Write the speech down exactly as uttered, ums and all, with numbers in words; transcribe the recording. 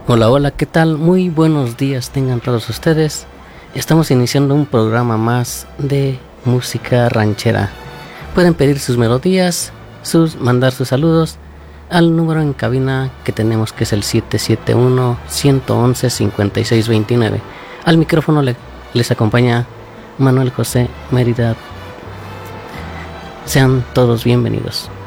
Hola, hola, ¿qué tal? Muy buenos días tengan todos ustedes. Estamos iniciando un programa más de música ranchera. Pueden pedir sus melodías, sus mandar sus saludos al número en cabina que tenemos, que es el siete siete uno, uno uno uno, cinco seis dos nueve. Al micrófono le, les acompaña Manuel José Mérida. Sean todos bienvenidos.